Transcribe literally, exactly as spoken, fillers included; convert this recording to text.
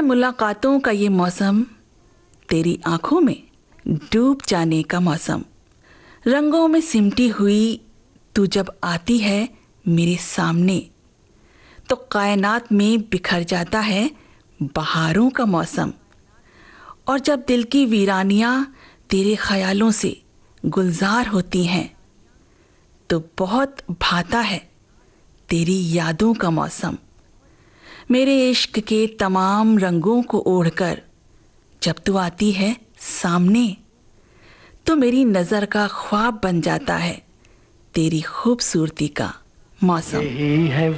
मुलाकातों का ये मौसम, तेरी आंखों में डूब जाने का मौसम। रंगों में सिमटी हुई तू जब आती है मेरे सामने, तो कायनात में बिखर जाता है बहारों का मौसम। और जब दिल की वीरानियां तेरे ख्यालों से गुलजार होती हैं, तो बहुत भाता है तेरी यादों का मौसम। मेरे इश्क के तमाम रंगों को ओढ़कर जब तू आती है सामने, तो मेरी नज़र का ख्वाब बन जाता है तेरी खूबसूरती का मौसम। यही है